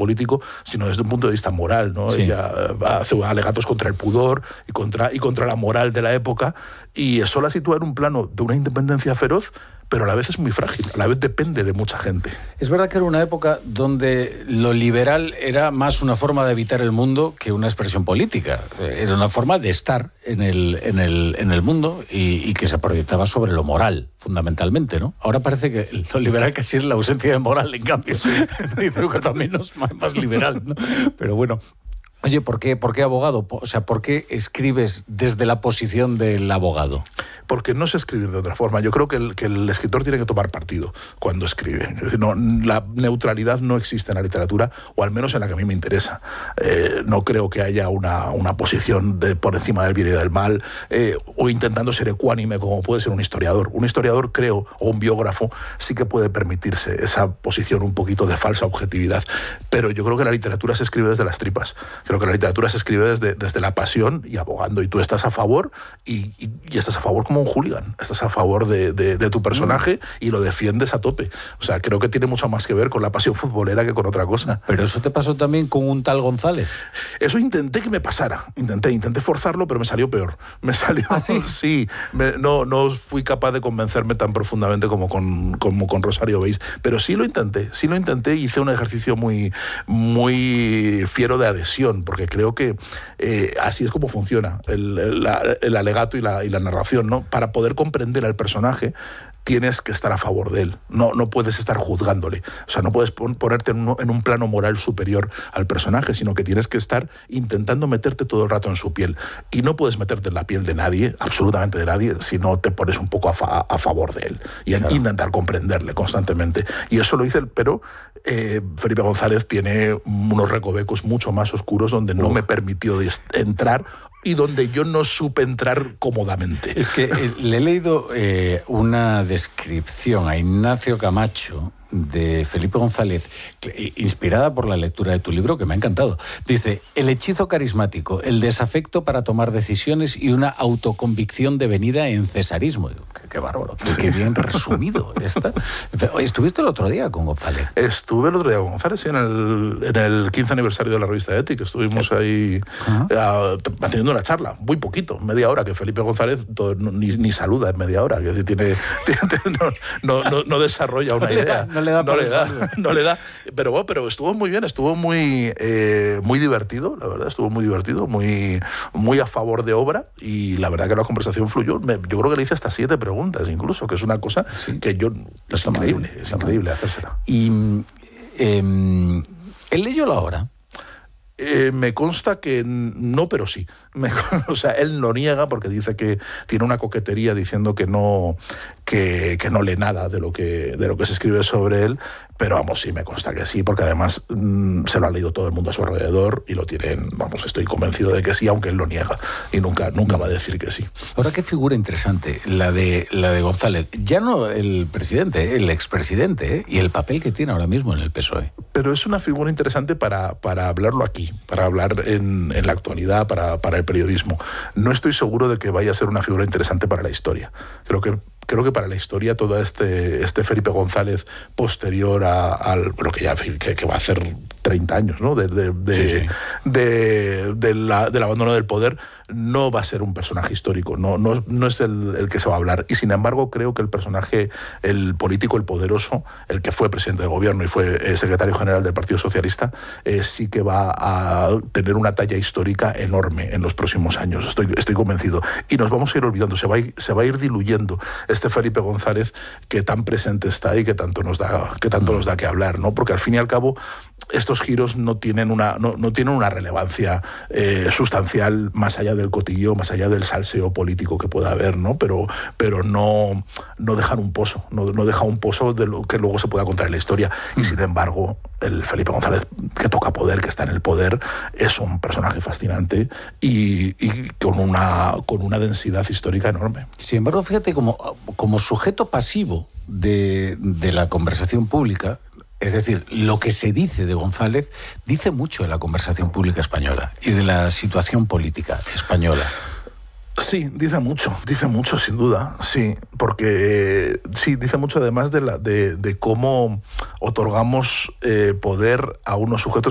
político, sino desde un punto de vista moral, ¿no? Sí. Ella hace alegatos contra el pudor y contra la moral de la época, y eso la sitúa en un plano de una independencia feroz, pero a la vez es muy frágil, a la vez depende de mucha gente. Es verdad que era una época donde lo liberal era más una forma de habitar el mundo que una expresión política. Era una forma de estar en el mundo y que se proyectaba sobre lo moral, fundamentalmente, ¿no? Ahora parece que lo liberal casi es la ausencia de moral, en cambio. Sí. Dice que también es más liberal, ¿no? Pero bueno. Oye, ¿por qué abogado? O sea, ¿por qué escribes desde la posición del abogado? Porque no sé escribir de otra forma. Yo creo que el escritor tiene que tomar partido cuando escribe. Es decir, la neutralidad no existe en la literatura, o al menos en la que a mí me interesa. No creo que haya una posición por encima del bien y del mal, o intentando ser ecuánime como puede ser un historiador. Un historiador, creo, o un biógrafo, sí que puede permitirse esa posición un poquito de falsa objetividad. Pero yo creo que la literatura se escribe desde las tripas. Creo que la literatura se escribe desde la pasión y abogando, y tú estás a favor y estás a favor como un hooligan, estás a favor de tu personaje y lo defiendes a tope. O sea, creo que tiene mucho más que ver con la pasión futbolera que con otra cosa. Pero eso te pasó también con un tal González. Eso intenté que me pasara, intenté forzarlo, pero me salió peor. Me salió, ¿Ah, sí? Sí, no fui capaz de convencerme tan profundamente como con Rosario Beis, pero sí lo intenté, hice un ejercicio muy, muy fiero de adhesión, porque creo que así es como funciona el alegato y la narración, ¿no? Para poder comprender al personaje tienes que estar a favor de él, no puedes estar juzgándole, o sea, no puedes ponerte en un plano moral superior al personaje, sino que tienes que estar intentando meterte todo el rato en su piel, y no puedes meterte en la piel de nadie, absolutamente de nadie, si no te pones un poco a favor de él, y claro, intentar comprenderle constantemente, y eso lo hice, pero Felipe González tiene unos recovecos mucho más oscuros donde no me permitió entrar, y donde yo no supe entrar cómodamente. Es que le he leído una descripción a Ignacio Camacho de Felipe González, inspirada por la lectura de tu libro, que me ha encantado. Dice: el hechizo carismático, el desafecto para tomar decisiones y una autoconvicción devenida en cesarismo. Qué bárbaro, qué bien resumido está. ¿Estuviste el otro día con González? Estuve el otro día con González, sí, en el 15 aniversario de la revista Ética. Estuvimos ahí haciendo una charla, muy poquito, media hora, que Felipe González ni saluda en media hora, que no desarrolla una idea. No le da. Pero estuvo muy bien, estuvo muy divertido, la verdad, estuvo muy divertido, muy a favor de obra, y la verdad que la conversación fluyó. Yo creo que le hice hasta 7 preguntas incluso, que es una cosa que es increíble hacérsela. Y ¿él leyó la obra? Me consta que no, pero sí. O sea, él lo niega porque dice que tiene una coquetería diciendo que no lee nada de lo que se escribe sobre él, pero vamos, sí, me consta que sí, porque además se lo ha leído todo el mundo a su alrededor y lo tienen, vamos, estoy convencido de que sí, aunque él lo niega y nunca va a decir que sí. Ahora, qué figura interesante la de González. Ya no el presidente, el expresidente, y el papel que tiene ahora mismo en el PSOE. Pero es una figura interesante para hablarlo aquí, para hablar en la actualidad, para el periodismo. No estoy seguro de que vaya a ser una figura interesante para la historia. Creo que para la historia todo este Felipe González posterior al bueno, que va a hacer 30 años, ¿no? Del abandono del poder, no va a ser un personaje histórico, no es el que se va a hablar. Y sin embargo creo que el personaje, el político, el poderoso, el que fue presidente de gobierno y fue secretario general del Partido Socialista, sí que va a tener una talla histórica enorme en los próximos años, estoy convencido. Y nos vamos a ir olvidando, se va a ir diluyendo este Felipe González que tan presente está y que tanto nos da que hablar, ¿no? Porque al fin y al cabo estos giros no tienen una relevancia sustancial más allá del cotillo, más allá del salseo político que pueda haber, ¿no? Pero no dejan un pozo, no deja un pozo de lo que luego se pueda contar en la historia. Y sin embargo, el Felipe González que toca poder, que está en el poder, es un personaje fascinante y con una densidad histórica enorme. Sin embargo, fíjate, como sujeto pasivo de la conversación pública, es decir, lo que se dice de González dice mucho de la conversación pública española y de la situación política española. Sí, dice mucho, sin duda, sí, porque sí, dice mucho además de cómo otorgamos poder a unos sujetos